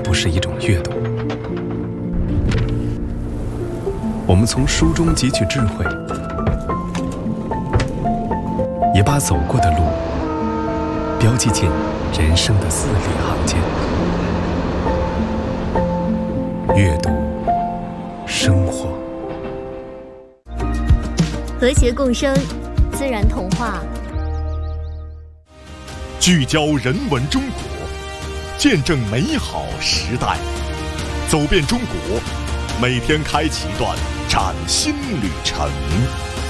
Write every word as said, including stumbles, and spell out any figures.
不是一种阅读。我们从书中汲取智慧，也把走过的路标记进人生的字里行间。阅读生活， 和谐共生，自然童话。 聚焦人文中国，见证美好时代，走遍中国，每天开启一段崭新旅程。